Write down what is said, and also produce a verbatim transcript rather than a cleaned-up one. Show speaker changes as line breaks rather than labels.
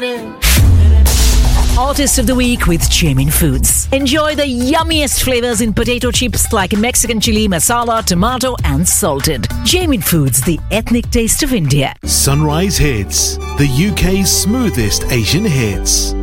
Artist of the Week with Jamin Foods. Enjoy the yummiest flavors in potato chips like Mexican chili, masala, tomato and salted. Jamin Foods, the ethnic taste of India.
Sunrise Hits, the U K's smoothest Asian hits.